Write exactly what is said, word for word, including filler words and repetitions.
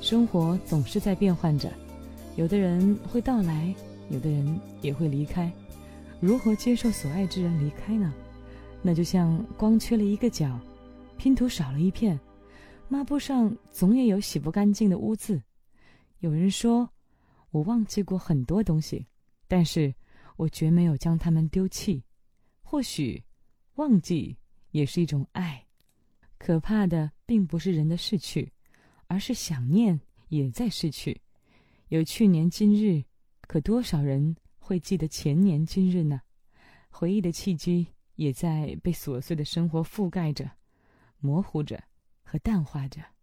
生活总是在变换着，有的人会到来，有的人也会离开。如何接受所爱之人离开呢？那就像光缺了一个角，拼图少了一片，抹布上总也有洗不干净的污渍。有人说，我忘记过很多东西，但是我绝没有将它们丢弃。或许忘记也是一种爱。可怕的并不是人的逝去，而是想念也在逝去。有去年今日，可多少人会记得前年今日呢？回忆的契机也在被琐碎的生活覆盖着，模糊着和淡化着。